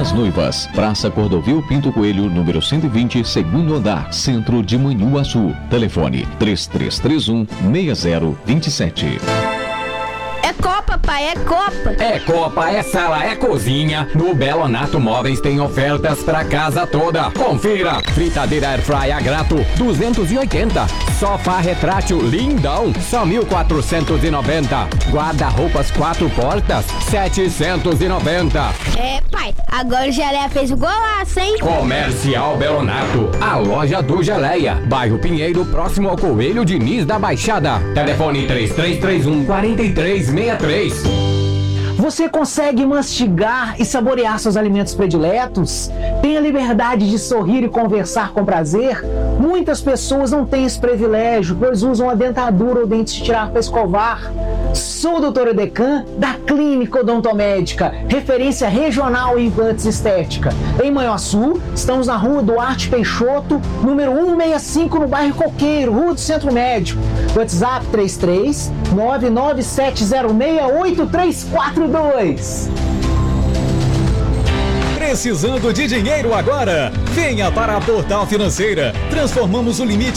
das Noivas, Praça Cordovil Pinto Coelho, número 120, segundo andar, centro de Manhuaçu. Telefone 3331-6027. É Copa, pai, é Copa. É Copa, é sala, é cozinha. No Belonato Móveis tem ofertas pra casa toda. Confira. Fritadeira Airfryer a grato, 280. Sofá retrátil lindão, só 1.490. Guarda-roupas 4 portas, 790. É, pai, agora o Geleia fez o golaço, hein? Comercial Belonato, a loja do Geleia. Bairro Pinheiro, próximo ao Coelho Diniz da Baixada. Telefone 3331-4363. Você consegue mastigar e saborear seus alimentos prediletos? Tem a liberdade de sorrir e conversar com prazer? Muitas pessoas não têm esse privilégio, pois usam a dentadura ou dentes de tirar para escovar. Sou o Dr. Edecan, da Clínica Odontomédica, referência regional em implantes estética. Em Manhuaçu, estamos na Rua Duarte Peixoto, número 165, no bairro Coqueiro, Rua do Centro Médico. WhatsApp 33 997068342. Precisando de dinheiro agora? Venha para a Portal Financeira. Transformamos o limite